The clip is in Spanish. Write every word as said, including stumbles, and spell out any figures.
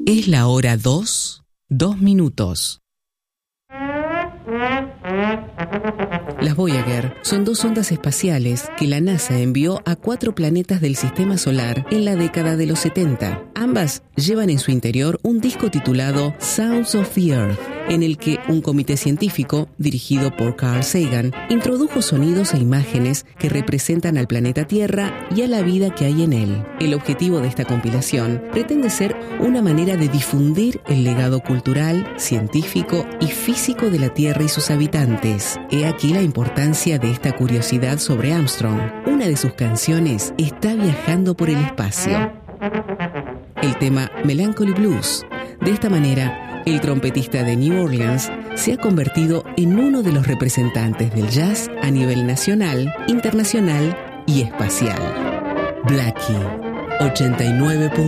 Es la hora dos, dos minutos. Las Voyager son dos sondas espaciales que la NASA envió a cuatro planetas del Sistema Solar en la década de los setenta. Ambas llevan en su interior un disco titulado Sounds of the Earth, en el que un comité científico, dirigido por Carl Sagan, introdujo sonidos e imágenes que representan al planeta Tierra y a la vida que hay en él. El objetivo de esta compilación pretende ser una manera de difundir el legado cultural, científico y físico de la Tierra y sus habitantes. He aquí la importancia de esta curiosidad sobre Armstrong. Una de sus canciones está viajando por el espacio. El tema Melancholy Blues. De esta manera, el trompetista de New Orleans se ha convertido en uno de los representantes del jazz a nivel nacional, internacional y espacial. Blackie, ochenta y nueve punto uno.